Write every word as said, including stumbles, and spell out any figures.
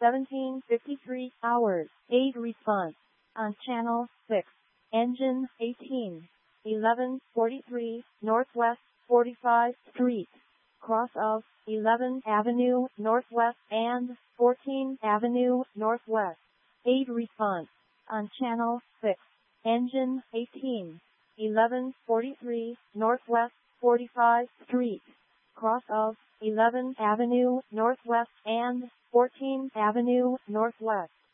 seventeen fifty-three hours, aid response. On channel six. Engine eighteen. eleven forty-three Northwest forty-five Street. Cross of eleventh Avenue Northwest and fourteenth Avenue Northwest. Aid response. On channel six. Engine eighteen. eleven forty-three Northwest forty-five Street. Cross of eleventh Avenue Northwest and fourteenth Avenue Northwest.